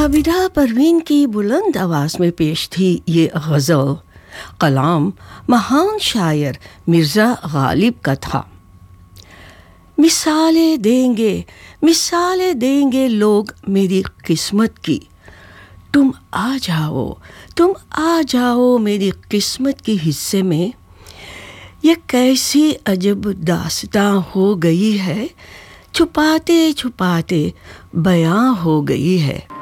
आबिदा परवीन की बुलंद आवाज़ में पेश थी ये गज़ल। कलाम महान शायर मिर्ज़ा गालिब का था। मिसालें देंगे लोग मेरी किस्मत की, तुम आ जाओ मेरी किस्मत के हिस्से में। ये कैसी अजब दास्तां हो गई है, छुपाते छुपाते बयां हो गई है।